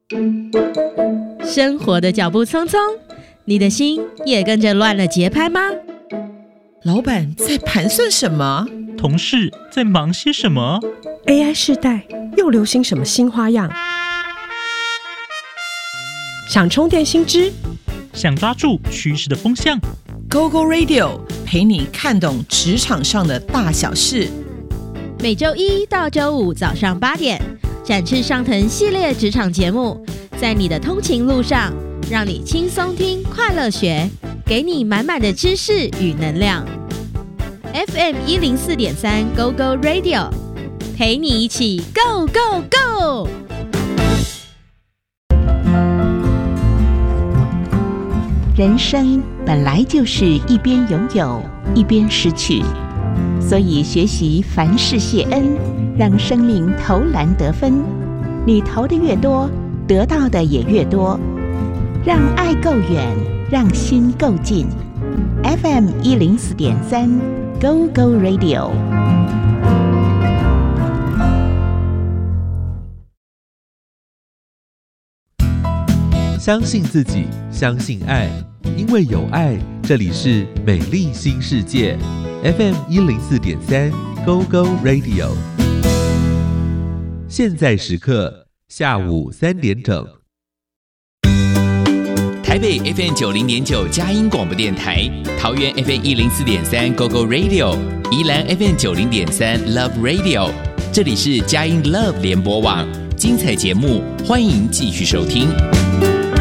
生活的脚步匆匆，你的心也跟着乱了节拍吗？ 老板在盘算什么？ 同事在忙些什么？ AI 世代又流行什么新花样？想充电新知， 想抓住趋势的风向， GoGo Radio 陪你看懂职场上的大小事。 每周一到周五早上8点，展翅上腾系列职场节目，在你的通勤路上，让你轻松听，快乐学，给你满满的知识与能量。FM 104.3 GoGo Radio， 陪你一起 Go Go Go！ 人生本来就是一边拥有，一边失去，所以学习凡事谢恩，让生命投篮得分。你投的越多，得到的也越多。让爱够远，让心够近。FM 104.3 Go Go Radio。 相信自己，相信爱，因为有爱，这里是美丽新世界 FM 104.3 Go Go Radio。 现在时刻下午3点整。 台北 FM 90.9佳音广播电台，桃园 FM 104.3 Go Go Radio， 宜兰 FM 90.3 Love Radio， 这里是佳音 Love 联播网，精彩节目欢迎继续收听。